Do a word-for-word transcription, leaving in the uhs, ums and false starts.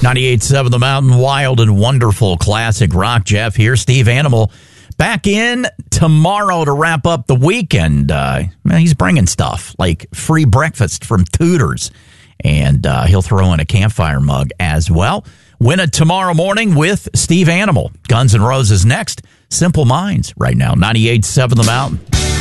ninety-eight point seven The Mountain, wild and wonderful classic rock. Jeff here, Steve Animal, back in tomorrow to wrap up the weekend. Uh, man, he's bringing stuff like free breakfast from Tudor's, and uh, he'll throw in a campfire mug as well. Win it tomorrow morning with Steve Animal. Guns N' Roses next. Simple Minds right now, ninety-eight point seven The Mountain.